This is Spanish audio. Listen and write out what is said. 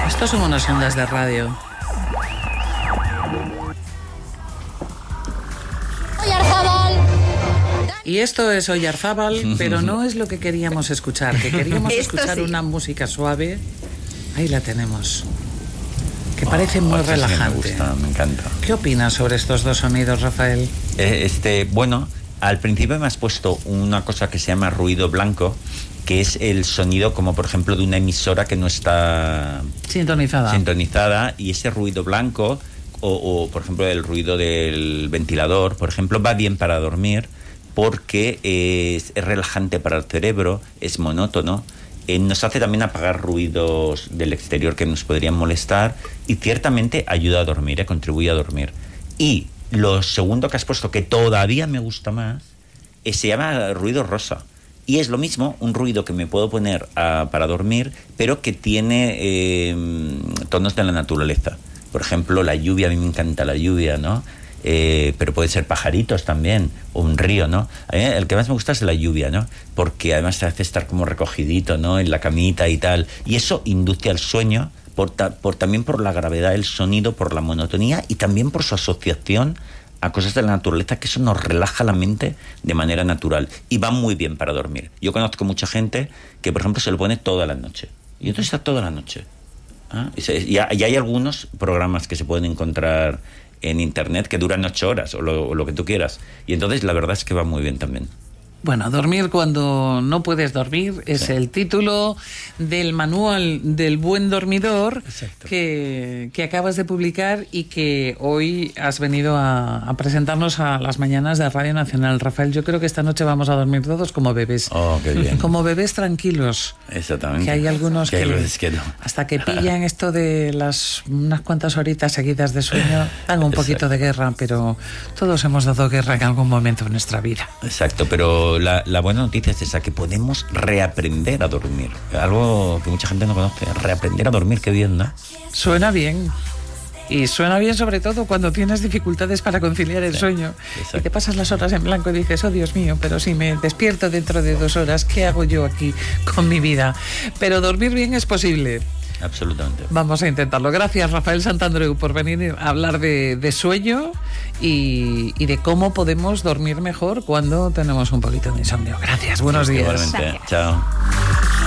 Estos son unas ondas de radio. Y esto es Oyarzábal, pero no es lo que queríamos escuchar, que queríamos escuchar una música suave. Ahí la tenemos, que parece muy relajante. Sí, me gusta, me encanta. ¿Qué opinas sobre estos dos sonidos, Rafael? Bueno, al principio me has puesto una cosa que se llama ruido blanco, que es el sonido como por ejemplo de una emisora que no está sintonizada, y ese ruido blanco o por ejemplo el ruido del ventilador, por ejemplo, va bien para dormir porque es relajante para el cerebro, es monótono, nos hace también apagar ruidos del exterior que nos podrían molestar y ciertamente ayuda a dormir, contribuye a dormir. Y lo segundo que has puesto, que todavía me gusta más, se llama ruido rosa. Y es lo mismo, un ruido que me puedo poner para dormir, pero que tiene tonos de la naturaleza. Por ejemplo, la lluvia, a mí me encanta la lluvia, ¿no? Pero puede ser pajaritos también, o un río, ¿no? A mí el que más me gusta es la lluvia, ¿no? Porque además te hace estar como recogidito, ¿no? En la camita y tal. Y eso induce al sueño, también por la gravedad del sonido, por la monotonía y también por su asociación a cosas de la naturaleza, que eso nos relaja la mente de manera natural y va muy bien para dormir. Yo conozco mucha gente que, por ejemplo, se lo pone toda la noche y entonces está toda la noche. Y hay algunos programas que se pueden encontrar en internet que duran 8 horas o lo que tú quieras, y entonces la verdad es que va muy bien también. Bueno, dormir cuando no puedes dormir es el título del manual del buen dormidor que acabas de publicar y que hoy has venido a presentarnos a las mañanas de Radio Nacional. Rafael, yo creo que esta noche vamos a dormir todos como bebés. Oh, qué bien. Como bebés tranquilos. Exactamente. Que hay algunos que no. Hasta que pillan esto de unas cuantas horitas seguidas de sueño, dan un poquito de guerra, pero todos hemos dado guerra en algún momento en nuestra vida. Exacto, pero la buena noticia es esa, que podemos reaprender a dormir. Algo que mucha gente no conoce. Reaprender a dormir, qué bien, ¿no? Suena bien. Y suena bien sobre todo cuando tienes dificultades para conciliar el sueño. Exacto. Y te pasas las horas en blanco y dices, oh Dios mío, pero si me despierto dentro de 2 horas, ¿qué hago yo aquí con mi vida? Pero dormir bien es posible. Absolutamente. Vamos a intentarlo. Gracias, Rafael Santandreu, por venir a hablar de sueño y de cómo podemos dormir mejor cuando tenemos un poquito de insomnio. Gracias, buenos días. Igualmente. Chao.